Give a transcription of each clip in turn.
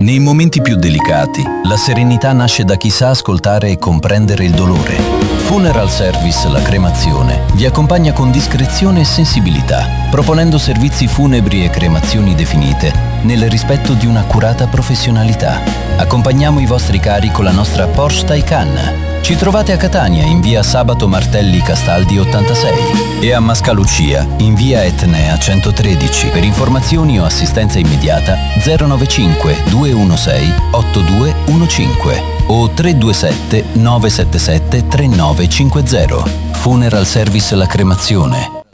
Nei momenti più delicati, la serenità nasce da chi sa ascoltare e comprendere il dolore. Funeral Service La Cremazione vi accompagna con discrezione e sensibilità, proponendo servizi funebri e cremazioni definite nel rispetto di un'accurata professionalità. Accompagniamo i vostri cari con la nostra Porsche Taycan. Ci trovate a Catania in via Sabato Martelli Castaldi 86 e a Mascalucia in via Etnea 113. Per informazioni o assistenza immediata 095 216 8215 o 327 977 3950. Funeral Service La Cremazione.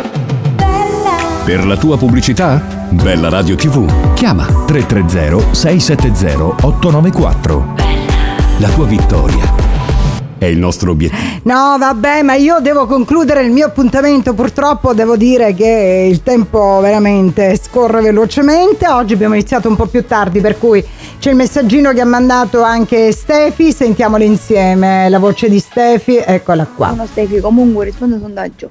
Per la tua pubblicità? Bella Radio TV. Chiama 330 670 894. La tua vittoria è il nostro obiettivo. No, vabbè, ma io devo concludere il mio appuntamento. Purtroppo devo dire che il tempo veramente scorre velocemente. Oggi abbiamo iniziato un po' più tardi, per cui c'è il messaggino che ha mandato anche Stefi. Sentiamolo insieme, la voce di Stefi, eccola qua. Sono Stefi, comunque rispondo al sondaggio.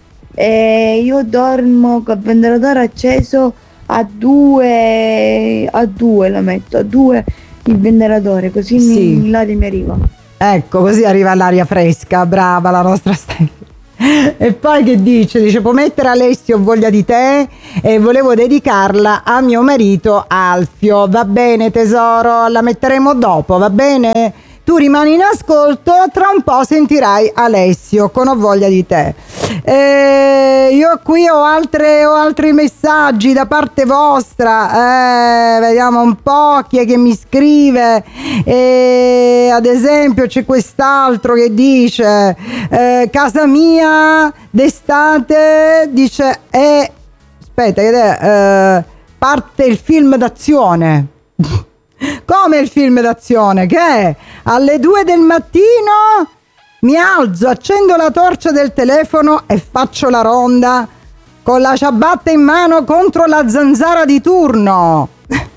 Io dormo col ventilatore acceso a 2 la metto, a 2 il ventilatore, così Sì. l'aria mi arriva. Ecco, così arriva l'aria fresca, brava la nostra Stefi. E poi che dice? Dice: può mettere Alessio, ho voglia di te, e volevo dedicarla a mio marito Alfio. Va bene tesoro, la metteremo dopo, va bene? Tu rimani in ascolto, tra un po' sentirai Alessio con Ho voglia di te. Io qui ho altri messaggi da parte vostra, vediamo un po' chi è che mi scrive. Ad esempio c'è quest'altro che dice casa mia d'estate, dice aspetta che parte il film d'azione. Come il film d'azione? Che è? Alle 2 del mattino mi alzo, accendo la torcia del telefono e faccio la ronda con la ciabatta in mano contro la zanzara di turno.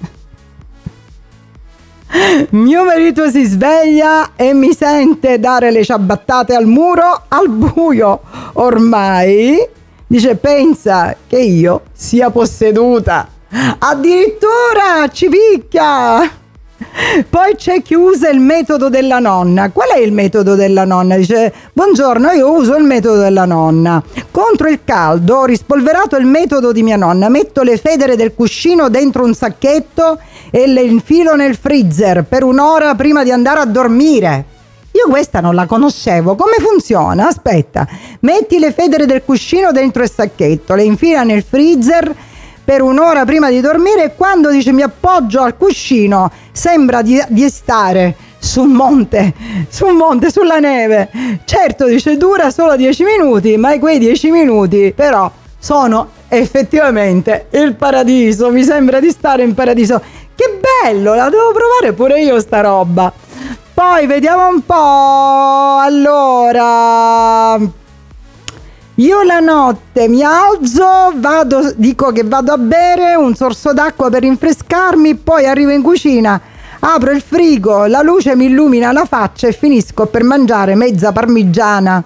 Mio marito si sveglia e mi sente dare le ciabattate al muro al buio. Ormai, dice, pensa che io sia posseduta. Addirittura ci picchia. Poi c'è chi usa il metodo della nonna. Qual è il metodo della nonna? Dice: buongiorno, io uso il metodo della nonna. Contro il caldo ho rispolverato il metodo di mia nonna. Metto le federe del cuscino dentro un sacchetto e le infilo nel freezer per un'ora prima di andare a dormire. Io questa non la conoscevo. Come funziona? Aspetta, metti le federe del cuscino dentro il sacchetto, le infila nel freezer per un'ora prima di dormire, e quando dice mi appoggio al cuscino sembra di stare su un monte, sulla neve. Certo, dice, dura solo 10 minuti, ma quei 10 minuti però sono effettivamente il paradiso. Mi sembra di stare in paradiso. Che bello, la devo provare pure io sta roba. Poi vediamo un po'. Allora, io la notte mi alzo, dico che vado a bere un sorso d'acqua per rinfrescarmi, poi arrivo in cucina, apro il frigo, la luce mi illumina la faccia e finisco per mangiare mezza parmigiana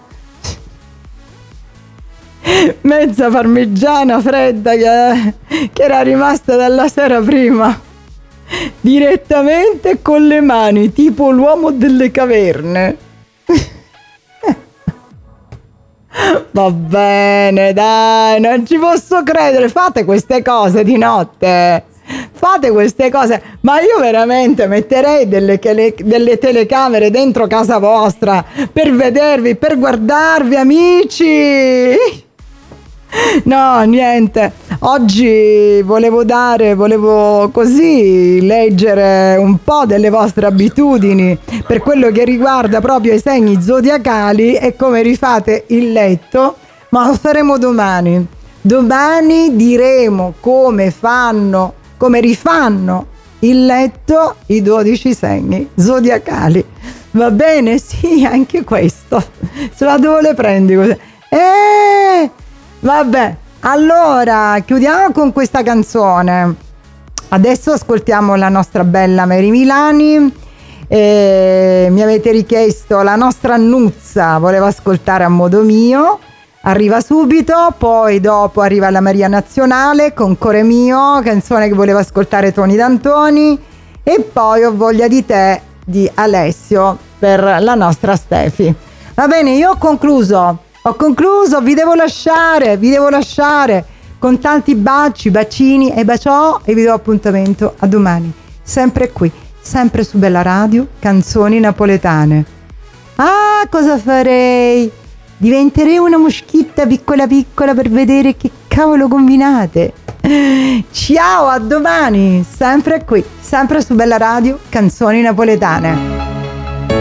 fredda che era rimasta dalla sera prima, direttamente con le mani, tipo l'uomo delle caverne. Va bene, dai, non ci posso credere. Fate queste cose di notte, fate queste cose, ma io veramente metterei delle telecamere dentro casa vostra per vedervi, per guardarvi, amici. No, niente, oggi volevo così leggere un po' delle vostre abitudini per quello che riguarda proprio i segni zodiacali e come rifate il letto, ma lo faremo domani. Domani diremo come rifanno il letto i 12 segni zodiacali. Va bene? Sì, anche questo. Se la dove le prendi così? Vabbè, allora chiudiamo con questa canzone. Adesso ascoltiamo la nostra bella Mary Milani. Mi avete richiesto la nostra Annuzza, voleva ascoltare A modo mio. Arriva subito, poi dopo arriva la Maria Nazionale con Core mio, canzone che voleva ascoltare Toni D'Antoni. E poi Ho voglia di te di Alessio per la nostra Stefi. Va bene, io ho concluso, vi devo lasciare con tanti baci, bacini e baciò, e vi do appuntamento a domani, sempre qui, sempre su Bella Radio, canzoni napoletane. Ah, cosa farei? Diventerei una moschitta piccola piccola per vedere che cavolo combinate. Ciao, a domani, sempre qui, sempre su Bella Radio, canzoni napoletane.